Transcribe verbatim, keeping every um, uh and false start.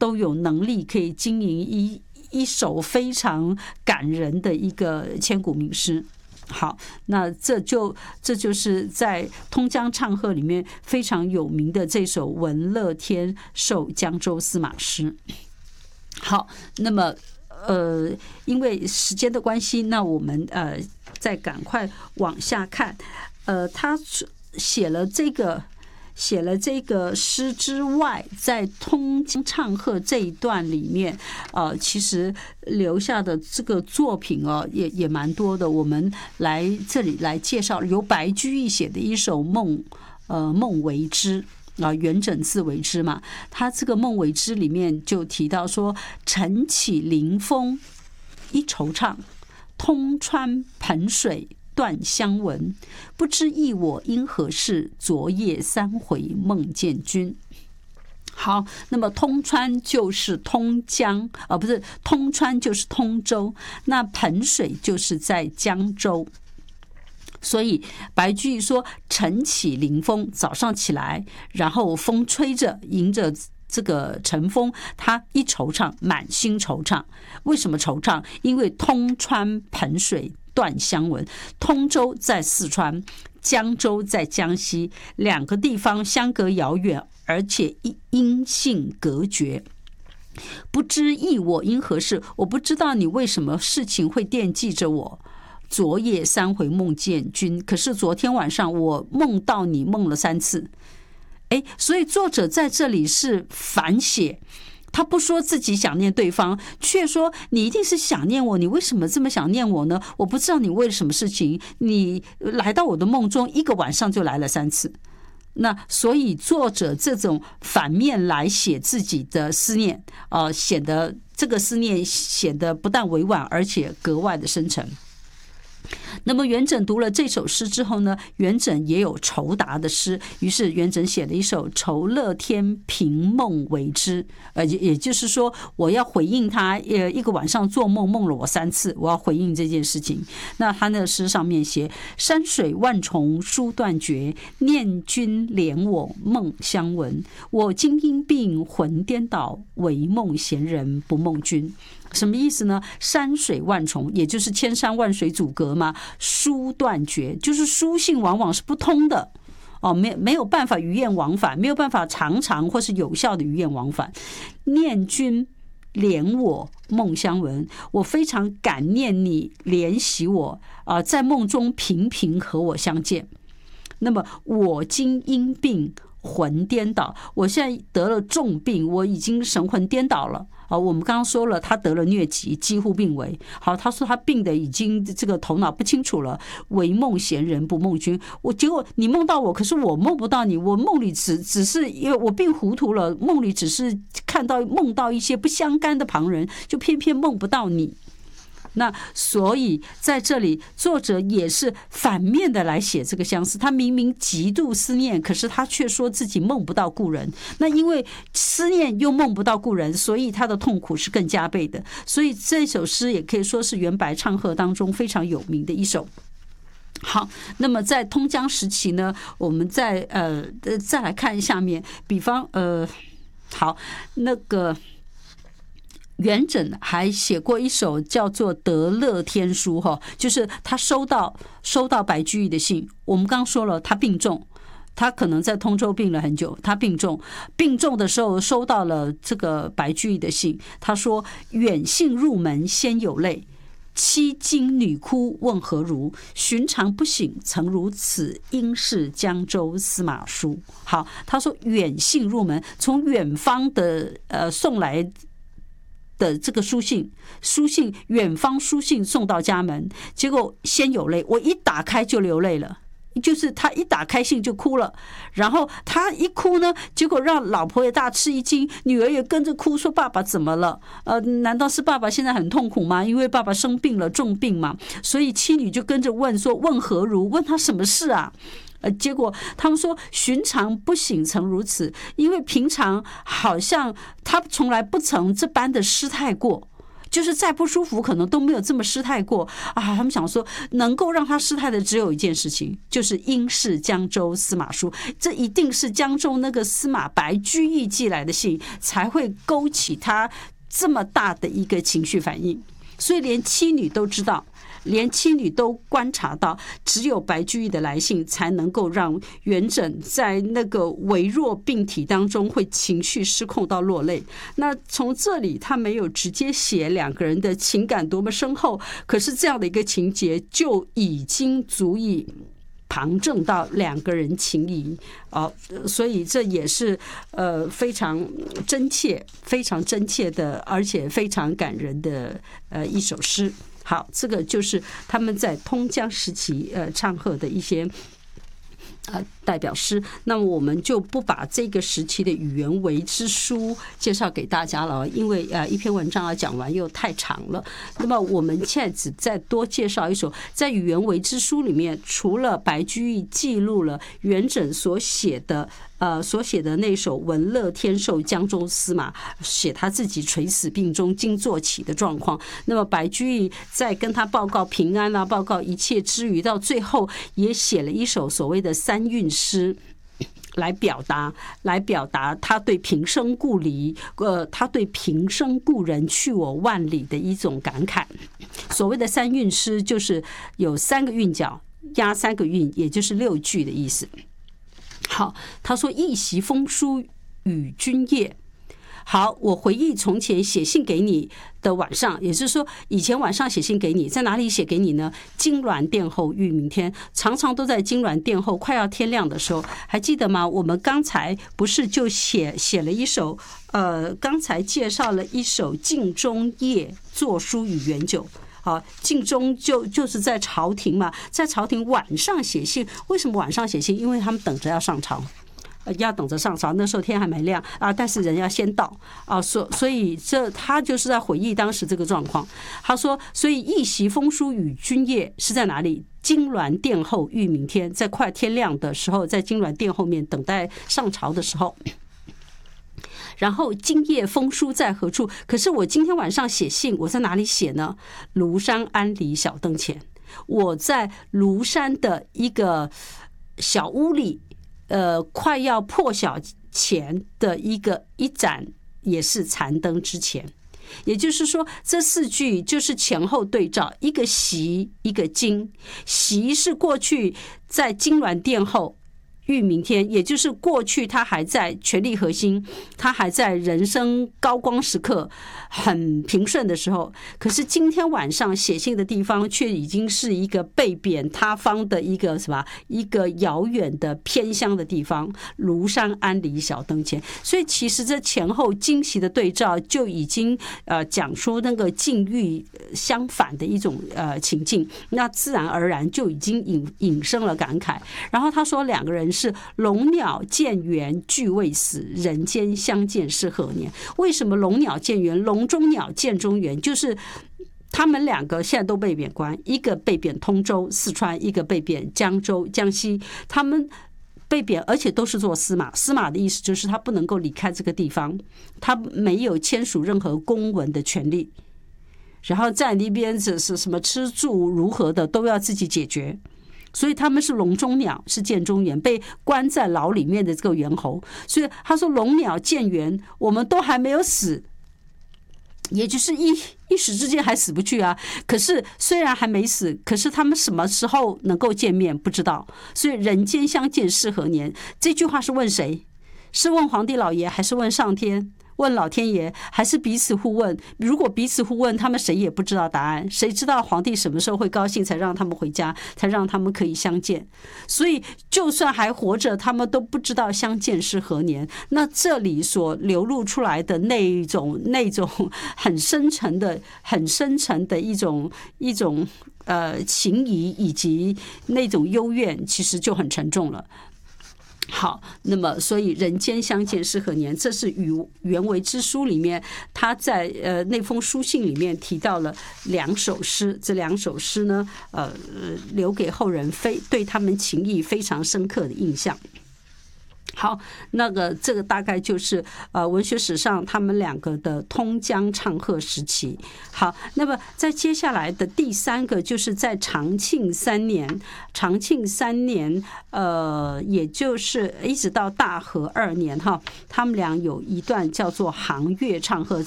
都有能力可以经营一一首非常感人的一个千古名诗。好，那这就这就是在通江唱和里面非常有名的这首《文乐天授江州司马诗》。好，那么呃，因为时间的关系，那我们呃再赶快往下看。呃，他写了这个。写了这个诗之外，在通江唱和这一段里面，呃，其实留下的这个作品哦，也也蛮多的。我们来这里来介绍，由白居易写的一首《梦》，呃，《梦为之》啊，元稹字为之嘛。他这个《梦为之》里面就提到说：“晨起临风一惆怅，通川盆水断香闻，不知忆我因何事，昨夜三回梦见君。”好，那么通川就是通江，而、呃、不是通川就是通州，那盆水就是在江州。所以白居易说：“晨起临风，早上起来，然后风吹着，迎着这个晨风，他一惆怅，满心惆怅。为什么惆怅？因为通川盆水断香闻。通州在四川，江州在江西，两个地方相隔遥远，而且音信隔绝。不知忆我因何事，我不知道你为什么事情会惦记着我。昨夜三回梦见君，可是昨天晚上我梦到你，梦了三次。哎，所以作者在这里是反写，他不说自己想念对方，却说你一定是想念我，你为什么这么想念我呢？我不知道你为了什么事情，你来到我的梦中，一个晚上就来了三次。那所以作者这种反面来写自己的思念，呃，显得这个思念显得不但委婉，而且格外的深沉。那么元稹读了这首诗之后呢，元稹也有酬答的诗，于是元稹写了一首《酬乐天凭梦为之》，呃，也就是说，我要回应他，呃，一个晚上做梦梦了我三次，我要回应这件事情。那他那个诗上面写：山水万重书断绝，念君怜我梦相闻。我今因病魂颠倒，唯梦闲人不梦君。什么意思呢？山水万重，也就是千山万水阻隔嘛。书断绝，就是书信往往是不通的哦，没没有办法语言往返，没有办法常常或是有效的语言往返。念君怜我梦相闻，我非常感念你怜惜我啊、呃，在梦中频频和我相见。那么我今因病魂颠倒，我现在得了重病，我已经神魂颠倒了。好，我们刚刚说了，他得了疟疾，几乎病危。好，他说他病的已经这个头脑不清楚了，唯梦闲人不梦君。我结果你梦到我，可是我梦不到你，我梦里只只是因为我病糊涂了，梦里只是看到梦到一些不相干的旁人，就偏偏梦不到你。那所以在这里，作者也是反面的来写这个相思。他明明极度思念，可是他却说自己梦不到故人。那因为思念又梦不到故人，所以他的痛苦是更加倍的。所以这首诗也可以说是元白唱和当中非常有名的一首。好，那么在通江时期呢，我们再呃再来看下面，比方呃，好那个。元稹还写过一首叫做《得乐天书》哈，就是他收到收到白居易的信。我们刚刚说了，他病重，他可能在通州病了很久，他病重，病重的时候收到了这个白居易的信。他说：“远信入门先有泪，妻经女哭问何如？寻常不省曾如此，应是江州司马书。”好，他说远信入门，从远方的呃送来的这个书信，书信远方书信送到家门，结果先有泪，我一打开就流泪了。就是他一打开信就哭了，然后他一哭呢，结果让老婆也大吃一惊，女儿也跟着哭，说爸爸怎么了？呃，难道是爸爸现在很痛苦吗？因为爸爸生病了，重病嘛，所以妻女就跟着问说：“问何如？问他什么事啊？”呃，结果他们说寻常不省曾如此，因为平常好像他从来不曾这般的失态过。 就是再不舒服可能都没有这么失态过啊。他们想说能够让他失态的只有一件事情，就是应是江州司马书，这一定是江州那个司马白居易寄来的信才会勾起他这么大的一个情绪反应。所以连妻女都知道，连妻女都观察到，只有白居易的来信才能够让元稹在那个微弱病体当中会情绪失控到落泪。那从这里他没有直接写两个人的情感多么深厚，可是这样的一个情节就已经足以旁证到两个人情谊啊，所以这也是呃非常真切、非常真切的，而且非常感人的呃一首诗。好，这个就是他们在通江时期呃唱和的一些呃代表诗。那么我们就不把这个时期的语言为之书介绍给大家了，因为呃一篇文章要讲完又太长了。那么我们现在只再多介绍一首，在语言为之书里面，除了白居易记录了元稹所写的呃所写的那首《文乐天寿江州司马》，写他自己垂死病中惊坐起的状况。那么白居易在跟他报告平安啊，报告一切之余，到最后也写了一首所谓的三韵诗。来表达，来表达他对平生故里，呃，他对平生故人去我万里的一种感慨。所谓的三韵诗，就是有三个韵脚，押三个韵，也就是六句的意思。好，他说一袭风书与君夜。好，我回忆从前写信给你的晚上，也就是说以前晚上写信给你，在哪里写给你呢？金銮殿后欲明天，常常都在金銮殿后快要天亮的时候，还记得吗？我们刚才不是就写写了一首呃，刚才介绍了一首镜中夜作书与元酒。好，镜中就就是在朝廷嘛，在朝廷晚上写信。为什么晚上写信？因为他们等着要上朝。要等着上朝，那时候天还没亮啊，但是人要先到啊，所所以这他就是在回忆当时这个状况。他说，所以一袭风书与君夜是在哪里？金銮殿后欲明天，在快天亮的时候，在金銮殿后面等待上朝的时候。然后今夜风书在何处？可是我今天晚上写信，我在哪里写呢？庐山安里小灯前，我在庐山的一个小屋里。呃，快要破晓前的一个一盏也是残灯之前，也就是说，这四句就是前后对照，一个袭，一个金。袭是过去在金銮殿后欲明天，也就是过去他还在权力核心，他还在人生高光时刻很平顺的时候，可是今天晚上写信的地方却已经是一个被贬他方的一个什么一个遥远的偏乡的地方，庐山安里小灯前。所以其实这前后惊奇的对照就已经呃讲出那个境遇相反的一种呃情境，那自然而然就已经引引生了感慨。然后他说两个人是龙鸟见猿俱未死，人间相见是何年？为什么龙鸟见猿？笼中鸟见中原，就是他们两个现在都被贬官，一个被贬通州四川，一个被贬江州江西。他们被贬，而且都是做司马。司马的意思就是他不能够离开这个地方，他没有签署任何公文的权利。然后在那边只是什么吃住如何的都要自己解决。所以他们是笼中鸟，是见中原，被关在牢里面的这个猿猴。所以他说龙鸟见猿，我们都还没有死，也就是一一时之间还死不去啊。可是虽然还没死，可是他们什么时候能够见面不知道。所以人间相见是何年？这句话是问谁？是问皇帝老爷，还是问上天？问老天爷，还是彼此互问？如果彼此互问，他们谁也不知道答案，谁知道皇帝什么时候会高兴才让他们回家，才让他们可以相见。所以就算还活着，他们都不知道相见是何年。那这里所流露出来的那一种那种很深沉的很深沉的一种一种呃情谊以及那种幽怨，其实就很沉重了。好，那么所以人间相见是何年？这是语原为之书里面，他在呃那封书信里面提到了两首诗，这两首诗呢，呃，留给后人非对他们情谊非常深刻的印象。 好，那个这个大概就是呃文学史上他们两个的通江唱和时期。好，那么在接下来的第三个就是在长庆三年，长庆三年呃也就是一直到大和二年哈，他们俩有一段叫做杭粤唱和，